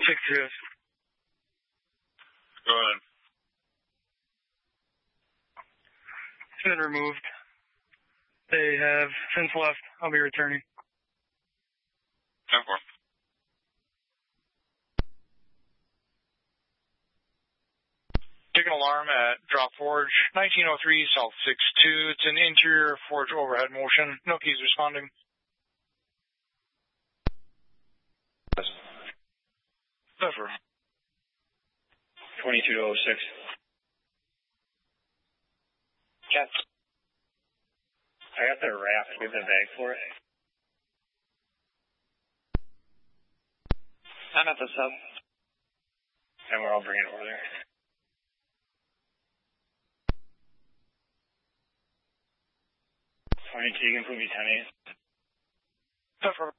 6 years. Go ahead. It's been removed. They have since left. I'll be returning. 10-4. Take an alarm at Drop Forge, 1903 South 62. It's an interior forge overhead motion. No keys responding. 22-06. Yes. I got the raft. We have the bag for it. I'm at the sub. And we're all bringing it over there. You can put me 10-8. 10-4.